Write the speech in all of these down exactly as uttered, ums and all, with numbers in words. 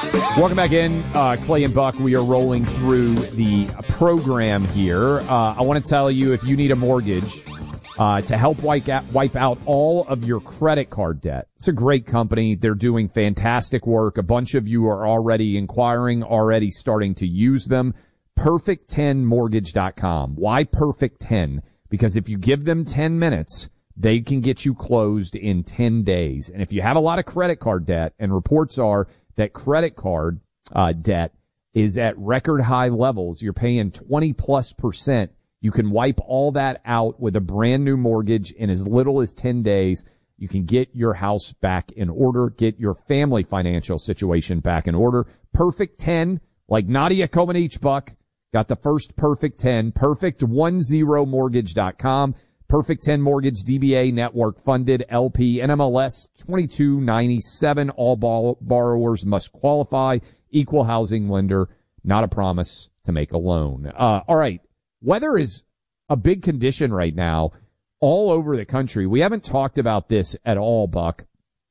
Welcome back in, uh, Clay and Buck. We are rolling through the program here. Uh, I want to tell you, if you need a mortgage uh, to help wipe out, wipe out all of your credit card debt, it's a great company. They're doing fantastic work. A bunch of you are already inquiring, already starting to use them. perfect ten mortgage dot com. Why Perfect ten? Because if you give them ten minutes, they can get you closed in ten days. And if you have a lot of credit card debt, and reports are that credit card uh, debt is at record high levels, you're paying twenty plus percent. You can wipe all that out with a brand new mortgage in as little as ten days. You can get your house back in order, get your family financial situation back in order. Perfect ten, like Nadia Comaneci, Buck, got the first Perfect ten, perfect ten mortgage dot com. Perfect ten Mortgage, D B A network funded, L P, N M L S twenty-two ninety-seven. All ball, borrowers must qualify. Equal housing lender, not a promise to make a loan. Uh, all right. Weather is a big condition right now all over the country. We haven't talked about this at all, Buck,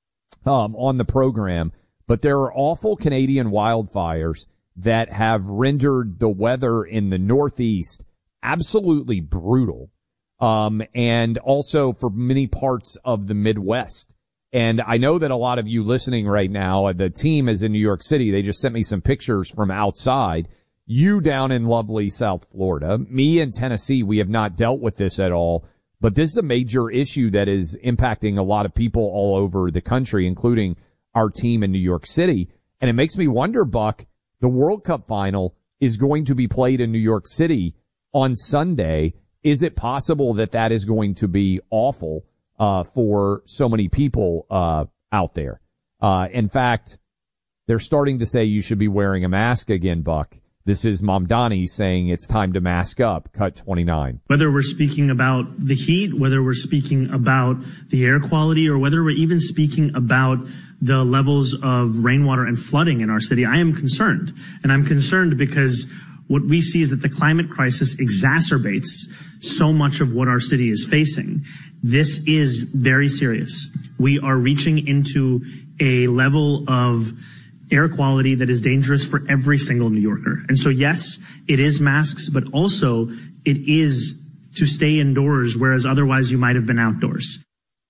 um, on the program, but there are awful Canadian wildfires that have rendered the weather in the Northeast absolutely brutal. Um, and also for many parts of the Midwest. And I know that a lot of you listening right now, the team is in New York City. They just sent me some pictures from outside. You down in lovely South Florida, me in Tennessee, we have not dealt with this at all, but this is a major issue that is impacting a lot of people all over the country, including our team in New York City. And it makes me wonder, Buck, the World Cup final is going to be played in New York City on Sunday. Is it possible that that is going to be awful uh for so many people uh out there? Uh in fact, they're starting to say you should be wearing a mask again, Buck. This is Mamdani saying it's time to mask up. Cut twenty-nine. Whether we're speaking about the heat, whether we're speaking about the air quality, or whether we're even speaking about the levels of rainwater and flooding in our city, I am concerned. And I'm concerned because what we see is that the climate crisis exacerbates so much of what our city is facing. This is very serious. We are reaching into a level of air quality that is dangerous for every single New Yorker. And so, yes, it is masks, but also it is to stay indoors, whereas otherwise you might have been outdoors.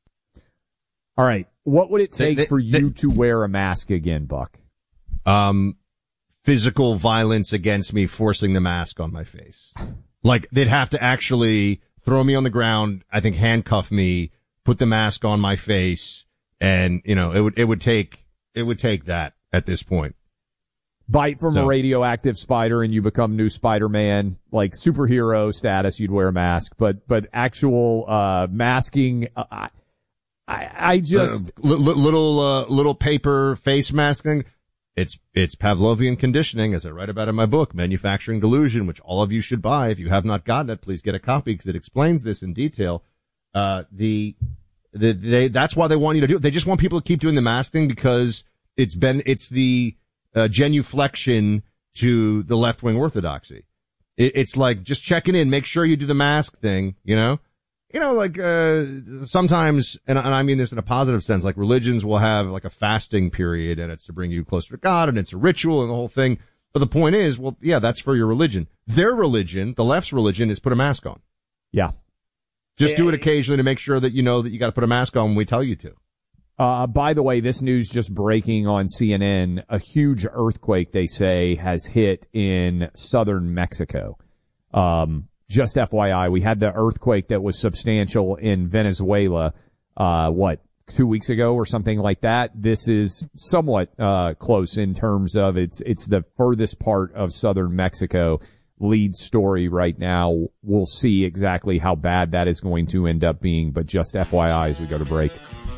All right. What would it take they, they, for you they, to wear a mask again, Buck? Um, physical violence against me, forcing the mask on my face. Like, they'd have to actually throw me on the ground, I think handcuff me, put the mask on my face, and, you know, it would, it would take, it would take that at this point. Bite from so. a radioactive spider and you become new Spider-Man, like superhero status, you'd wear a mask, but, but actual, uh, masking, uh, I, I, I just. Uh, li- little, uh, little paper face masking. It's, it's Pavlovian conditioning, as I write about in my book, Manufacturing Delusion, which all of you should buy. If you have not gotten it, please get a copy because it explains this in detail. Uh, the, the, they, that's why they want you to do it. They just want people to keep doing the mask thing because it's been, it's the, uh, genuflection to the left-wing orthodoxy. It, it's like just checking in, make sure you do the mask thing, you know? You know, like, uh, sometimes, and, and I mean this in a positive sense, like religions will have like a fasting period and it's to bring you closer to God and it's a ritual and the whole thing. But the point is, well, yeah, that's for your religion. Their religion, the left's religion, is put a mask on. Yeah. Just do it occasionally to make sure that you know that you got to put a mask on when we tell you to. Uh, by the way, this news just breaking on C N N, a huge earthquake, they say, has hit in southern Mexico. Um, Just F Y I, we had the earthquake that was substantial in Venezuela, uh, what, two weeks ago or something like that. This is somewhat, uh, close in terms of it's, it's the furthest part of southern Mexico. Lead story right now. We'll see exactly how bad that is going to end up being, but just F Y I as we go to break.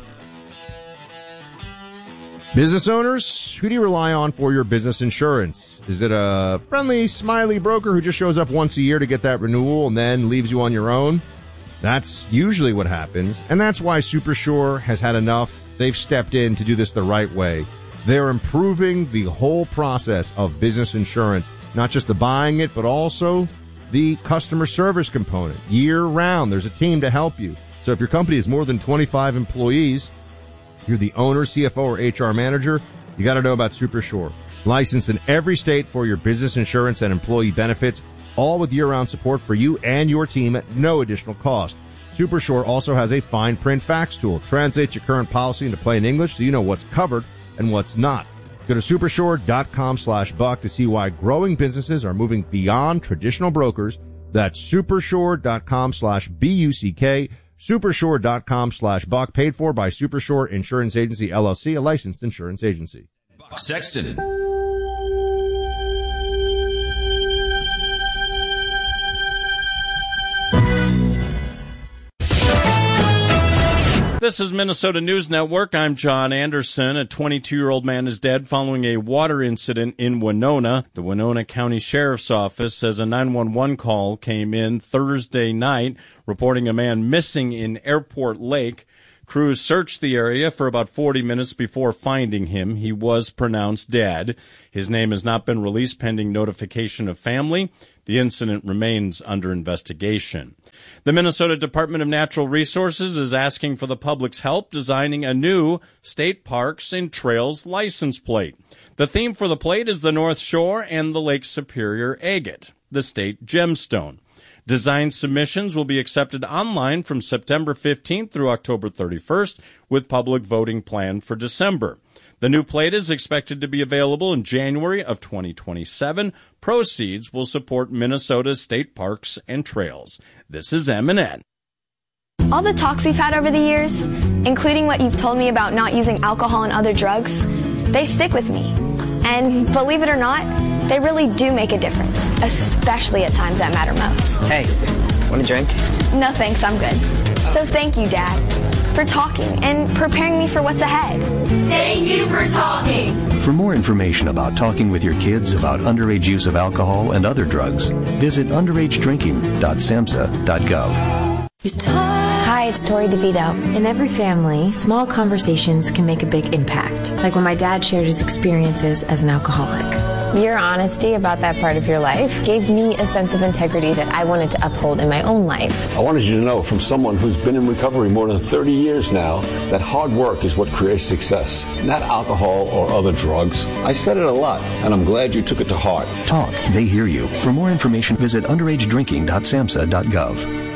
Business owners, who do you rely on for your business insurance? Is it a friendly, smiley broker who just shows up once a year to get that renewal and then leaves you on your own? That's usually what happens, and that's why Supersure has had enough. They've stepped in to do this the right way. They're improving the whole process of business insurance, not just the buying it, but also the customer service component. Year round, there's a team to help you. So if your company has more than twenty-five employees, you're the owner, C F O, or H R manager, you got to know about Supersure. Licensed in every state for your business insurance and employee benefits, all with year-round support for you and your team at no additional cost. Supershore also has a fine print fax tool. Translates your current policy into plain English so you know what's covered and what's not. Go to supershore.com slash buck to see why growing businesses are moving beyond traditional brokers. That's supershore.com slash B-U-C-K, supershore.com slash buck, paid for by Supershore Insurance Agency, L L C, a licensed insurance agency. Buck Sexton. This is Minnesota News Network. I'm John Anderson. A twenty-two-year-old man is dead following a water incident in Winona. The Winona County Sheriff's Office says a nine one one call came in Thursday night reporting a man missing in Airport Lake. Crews searched the area for about forty minutes before finding him. He was pronounced dead. His name has not been released pending notification of family. The incident remains under investigation. The Minnesota Department of Natural Resources is asking for the public's help designing a new state parks and trails license plate. The theme for the plate is the North Shore and the Lake Superior agate, the state gemstone. Design submissions will be accepted online from September fifteenth through October thirty-first, with public voting planned for December. The new plate is expected to be available in January of twenty twenty-seven. Proceeds will support Minnesota's state parks and trails. This is M and N. All the talks we've had over the years, including what you've told me about not using alcohol and other drugs, they stick with me. And believe it or not, they really do make a difference, especially at times that matter most. Hey, want a drink? No thanks, I'm good. So thank you, Dad, for talking and preparing me for what's ahead. Thank you for talking. For more information about talking with your kids about underage use of alcohol and other drugs, visit underage drinking dot samhsa dot gov. Hi, it's Tori DeVito. In every family, small conversations can make a big impact, like when my dad shared his experiences as an alcoholic. Your honesty about that part of your life gave me a sense of integrity that I wanted to uphold in my own life. I wanted you to know from someone who's been in recovery more than thirty years now that hard work is what creates success, not alcohol or other drugs. I said it a lot, and I'm glad you took it to heart. Talk. They hear you. For more information, visit underage drinking dot samhsa dot gov.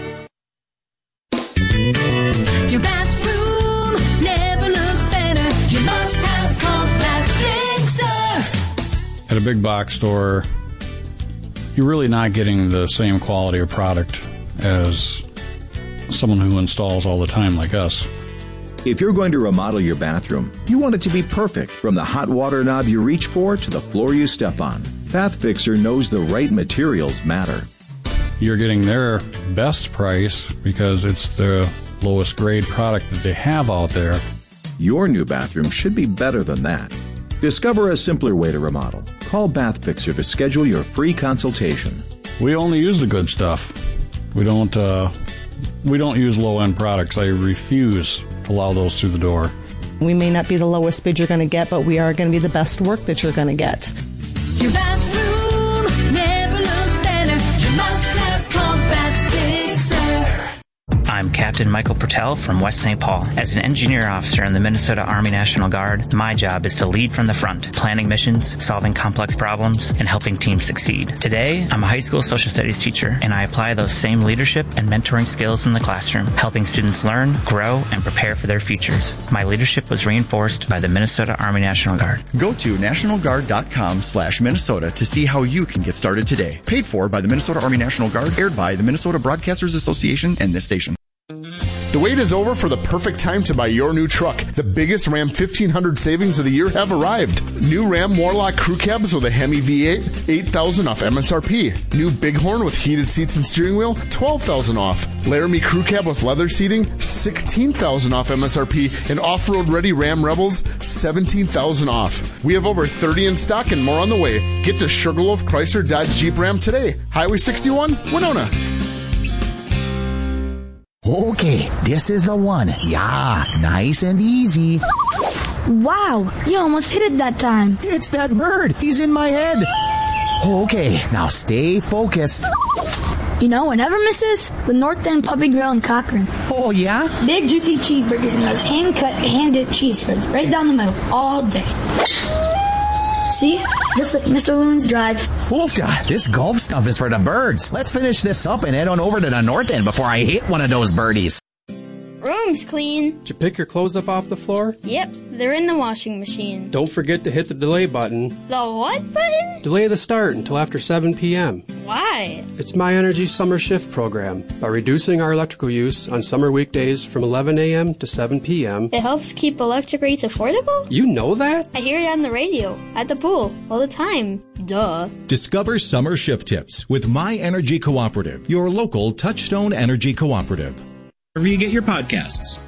Your bathroom never looked better. You must have Compact Fixer. At a big box store, you're really not getting the same quality of product as someone who installs all the time like us. If you're going to remodel your bathroom, you want it to be perfect, from the hot water knob you reach for to the floor you step on. Bath Fixer knows the right materials matter. You're getting their best price because it's the lowest grade product that they have out there. Your new bathroom should be better than that. Discover a simpler way to remodel. Call Bath Fixer to schedule your free consultation. We only use the good stuff. We don't uh, we don't use low-end products. I refuse to allow those through the door. We may not be the lowest bid you're going to get, but we are going to be the best work that you're going to get. Your bathroom never looked better. You must have Compact Fixer. I'm Captain Michael Pertell from West Saint Paul. As an engineer officer in the Minnesota Army National Guard, my job is to lead from the front, planning missions, solving complex problems, and helping teams succeed. Today, I'm a high school social studies teacher, and I apply those same leadership and mentoring skills in the classroom, helping students learn, grow, and prepare for their futures. My leadership was reinforced by the Minnesota Army National Guard. Go to national guard dot com slash Minnesota to see how you can get started today. Paid for by the Minnesota Army National Guard, aired by the Minnesota Broadcasters Association and this station. The wait is over for the perfect time to buy your new truck. The biggest Ram fifteen hundred savings of the year have arrived. New Ram Warlock crew cabs with a Hemi V eight, eight thousand dollars off M S R P. New Bighorn with heated seats and steering wheel, twelve thousand dollars off. Laramie crew cab with leather seating, sixteen thousand dollars off M S R P. And off-road ready Ram Rebels, seventeen thousand dollars off. We have over thirty in stock and more on the way. Get to Sugarloaf Chrysler Dodge Jeep Ram today. Highway sixty-one, Winona. Okay, this is the one. Yeah, nice and easy. Wow, you almost hit it that time. It's that bird. He's in my head. Okay, now stay focused. You know what never misses? The North End Puppy Grill in Cochrane. Oh, yeah? Big, juicy cheeseburgers and those hand-cut, hand-dipped cheese spreads right down the middle all day. See? Just like Mister Loon's drive. Oofta, this golf stuff is for the birds. Let's finish this up and head on over to the north end before I hit one of those birdies. Room's clean. Did you pick your clothes up off the floor? Yep, they're in the washing machine. Don't forget to hit the delay button. The what button? Delay the start until after seven p.m. Why? It's My Energy Summer Shift program. By reducing our electrical use on summer weekdays from eleven a.m. to seven p.m. It helps keep electric rates affordable? You know that? I hear it on the radio, at the pool, all the time. Duh. Discover summer shift tips with My Energy Cooperative, your local Touchstone Energy Cooperative. Wherever you get your podcasts.